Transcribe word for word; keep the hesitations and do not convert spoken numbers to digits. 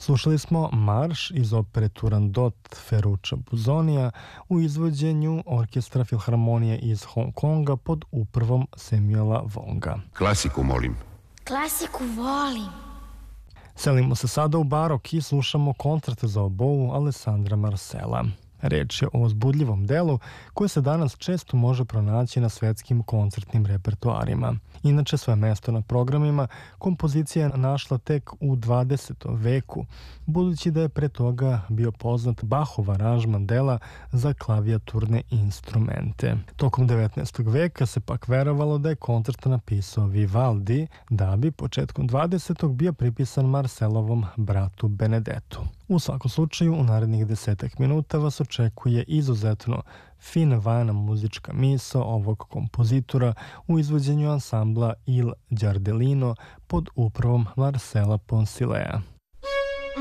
Slušali smo marš iz opere Turandot Ferruccia Busonija u izvođenju Orkestra Filharmonije iz Hong Konga pod upravom Samuela Wonga. Klasiku molim. Klasiku volim. Selimo se sada u barok i slušamo koncert za obou Alessandra Marcela. Reč je o uzbudljivom delu koje se danas često može pronaći na svetskim koncertnim repertoarima. Inače, svoje mesto na programima kompozicija je našla tek u dvadesetom veku, budući da je pre toga bio poznat Bachov aranžman dela za klavijaturne instrumente. Tokom devetnaestog veka se pak verovalo da je koncert napisao Vivaldi, da bi početkom dvadesetog bio pripisan Marcelovom bratu Benedetu. U svakom slučaju, u narednih desetak minuta vas očekuje izuzetno fina vana muzička misao ovog kompozitora u izvođenju ansambla Il Giardellino pod upravom Marcela Ponsilea.